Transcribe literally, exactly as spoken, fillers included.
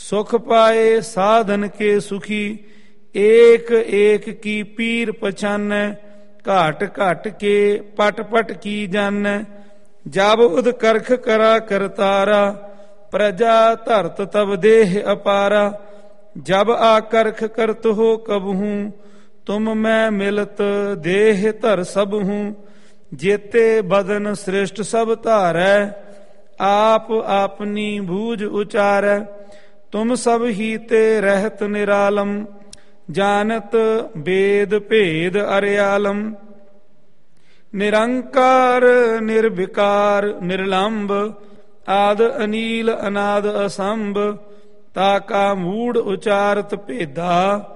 सुख पाए साधन के सुखी, एक एक की पीर पछान, घाट घाट के पट पट की जान। जब उद करख करा करतारा, प्रजा धरत तब देह अपारा। जब आकर्ख करत हो कबहूँ, तुम मैं मिलत देह धर सब हूँ। जेते बदन श्रेष्ठ सब धारै, आप आपनी बूझ उचारै। तुम सब ही ते रहत निरालम, जानत वेद भेद अर्यालम। निरंकार निर्विकार निर्लंब, आद अनील अनाद असंभ। ताका मूढ़ उचारत भेदा,